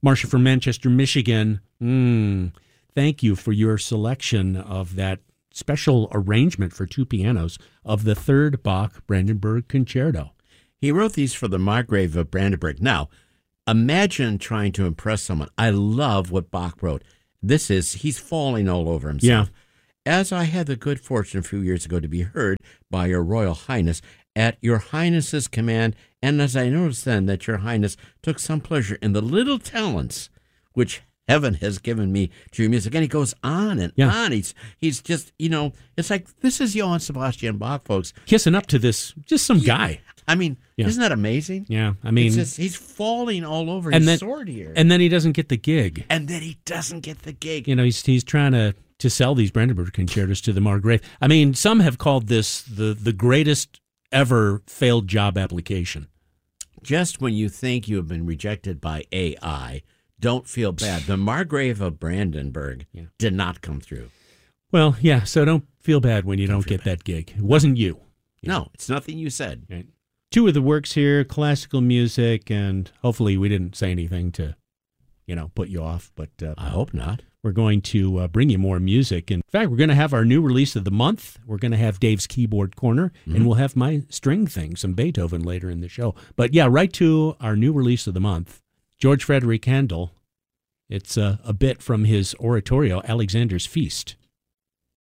Marcia from Manchester, Michigan. Thank you for your selection of that special arrangement for two pianos of the third Bach Brandenburg Concerto. He wrote these for the Margrave of Brandenburg. Now, imagine trying to impress someone. I love what Bach wrote. He's falling all over himself. Yeah. As I had the good fortune a few years ago to be heard by your Royal Highness at your Highness's command, and as I noticed then that your Highness took some pleasure in the little talents which heaven has given me to your music. And he goes on and on. He's just, it's like, this is Johann Sebastian Bach, folks. Kissing up to this, just some guy. I mean, isn't that amazing? Yeah, I mean, he's falling all over his sword here. And then he doesn't get the gig. He's trying to sell these Brandenburg concertos to the Margrave. I mean, some have called this the greatest ever failed job application. Just when you think you have been rejected by AI, don't feel bad. The Margrave of Brandenburg did not come through. Well, yeah, so don't feel bad when you don't get that gig. It wasn't you. No, it's nothing you said. Right. Two of the works here, classical music, and hopefully we didn't say anything to, put you off. But I hope not. We're going to bring you more music. In fact, we're going to have our new release of the month. We're going to have Dave's Keyboard Corner, and we'll have my string thing, some Beethoven later in the show. But yeah, right to our new release of the month, George Frederick Handel. It's a bit from his oratorio, Alexander's Feast.